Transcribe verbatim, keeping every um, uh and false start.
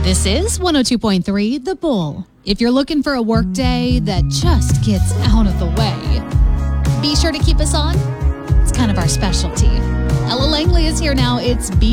This is one oh two point three The Bull. If you're looking for a work day that just gets out of the way, be sure to keep us on. It's kind of our specialty. Ella Langley is here now. It's B